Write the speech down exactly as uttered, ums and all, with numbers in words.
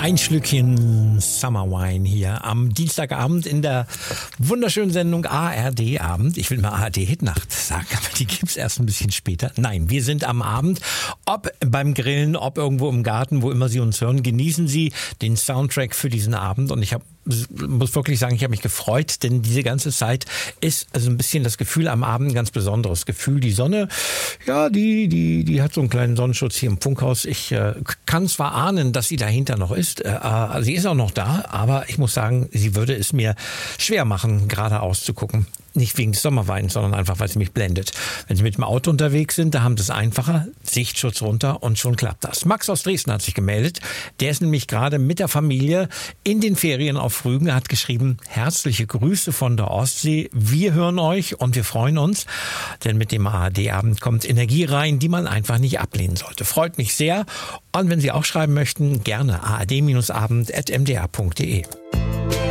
Ein Schlückchen Summer Wine hier am Dienstagabend in der wunderschönen Sendung A R D Abend. Ich will mal A R D Hitnacht sagen, aber die gibt's erst ein bisschen später. Nein, wir sind am Abend, ob beim Grillen, ob irgendwo im Garten, wo immer Sie uns hören, genießen Sie den Soundtrack für diesen Abend. Und ich habe muss wirklich sagen, ich habe mich gefreut, denn diese ganze Zeit ist also ein bisschen das Gefühl am Abend ein ganz besonderes Gefühl. Die Sonne, ja, die die die hat so einen kleinen Sonnenschutz hier im Funkhaus. Ich äh, kann zwar ahnen, dass sie dahinter noch ist, äh, sie ist auch noch da, aber ich muss sagen, sie würde es mir schwer machen, geradeaus zu gucken. Nicht wegen des Sommerweins, sondern einfach, weil sie mich blendet. Wenn Sie mit dem Auto unterwegs sind, da haben Sie es einfacher. Sichtschutz runter und schon klappt das. Max aus Dresden hat sich gemeldet. Der ist nämlich gerade mit der Familie in den Ferien auf Rügen. Er hat geschrieben, herzliche Grüße von der Ostsee. Wir hören euch und wir freuen uns, denn mit dem A R D-Abend kommt Energie rein, die man einfach nicht ablehnen sollte. Freut mich sehr. Und wenn Sie auch schreiben möchten, gerne a r d abend at m d r punkt d e.